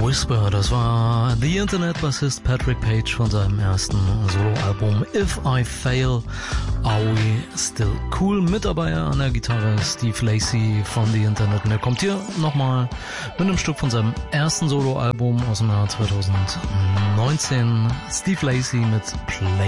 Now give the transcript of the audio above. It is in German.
Whisper, das war The Internet-Bassist Patrick Page von seinem ersten Soloalbum If I Fail, Are We Still Cool? Mit dabei an der Gitarre Steve Lacy von The Internet. Und er kommt hier nochmal mit einem Stück von seinem ersten Soloalbum aus dem Jahr 2019. Steve Lacy mit Play.